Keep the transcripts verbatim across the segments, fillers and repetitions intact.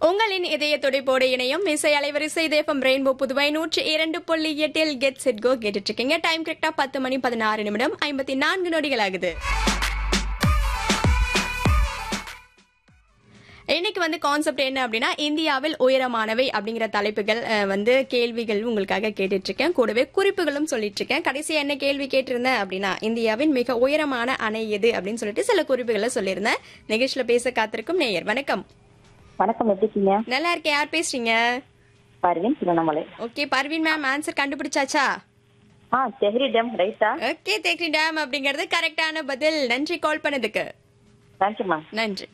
உங்களின் இதய துடிப்போடு இணையும் இசை அலைவரிசை தேஃபம் ரெயின்போ புதுவை நூற்றி இரண்டு புள்ளி எட்டில் கெட் செட் கோ கேட்டுட்டு இருக்கீங்க. டைம் கரெக்டா பத்து மணி பதினாறு நிமிடம் ஐம்பத்தி நான்கு நொடிகள் ஆகுது. இன்னைக்கு வந்து கான்செப்ட் என்ன அப்படின்னா, இந்தியாவில் உயரமானவை அப்படிங்கிற தலைப்புகள் வந்து கேள்விகள் உங்களுக்காக கேட்டுட்டு இருக்கேன். கூடவே குறிப்புகளும் சொல்லிட்டு இருக்கேன். கடைசியா என்ன கேள்வி கேட்டிருந்தேன் அப்படின்னா, இந்தியாவின் மிக உயரமான அணை எது அப்படின்னு சொல்லிட்டு சில குறிப்புகளை சொல்லியிருந்தேன். நிகழ்ச்சியில பேச காத்திருக்கும் நேயர் வணக்கம். வணக்கம், எப்படி இருக்கீங்க? நல்லா இருக்கேன். யார் பேசுறீங்க? Parveen, Tiruvannamalai. Okay Parveen ma'am, answer கண்டுபிடிச்சாச்சா? ஆ, தெஹ்ரி டேம் ரைட்டா? ஓகே, தெஹ்ரி டேம் அப்படிங்கிறது கரெக்டான பதில். நன்றி கால் பண்ணதுக்கு. Thank you ma'am. நன்றி.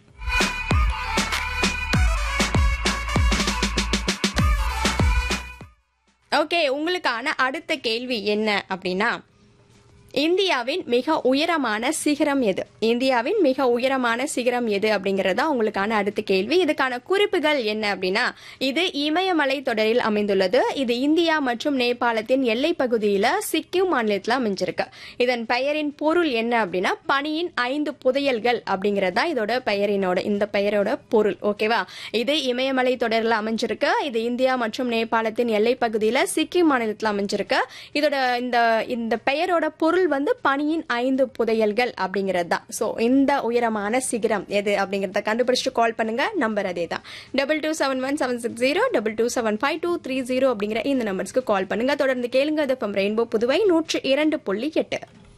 ஓகே, உங்களுக்கான அடுத்த கேள்வி என்ன அப்படின்னா, இந்தியாவின் மிக உயரமான சிகரம் எது? இந்தியாவின் மிக உயரமான சிகரம் எது அப்படிங்கறதா உங்களுக்கான அடுத்த கேள்வி. இதுக்கான குறிப்புகள் என்ன அப்படின்னா, இது இமயமலை தொடரில் அமைந்துள்ளது. இது இந்தியா மற்றும் நேபாளத்தின் எல்லை பகுதியில சிக்கிம் மாநிலத்தில் அமைஞ்சிருக்கு. இதன் பெயரின் பொருள் என்ன அப்படின்னா, பனியின் ஐந்து புதையல்கள் அப்படிங்கறதா இதோட பெயரினோட இந்த பெயரோட பொருள். ஓகேவா? இது இமயமலை தொடரில் அமைஞ்சிருக்கு. இது இந்தியா மற்றும் நேபாளத்தின் எல்லை பகுதியில சிக்கிம் மாநிலத்தில் அமைஞ்சிருக்கு. இதோட இந்த இந்த பெயரோட பொருள் வந்து பனியின் ஐந்து புதையல்கள் அப்படிங்கிறது தான். சோ இந்த உயரமான சிகரம் எது அப்படிங்கறத கண்டுபிடிச்சிட்டு கால் பண்ணுங்க. நம்பர் அதே தான், double two seven one seven six zero double two seven five two three zero அப்படிங்கிற இந்த நம்பர்ஸ்க்கு கால் பண்ணுங்க. தொடர்ந்து கேளுங்க. ரெயின்போ புதுவை நூற்றி இரண்டு புள்ளி எட்டு.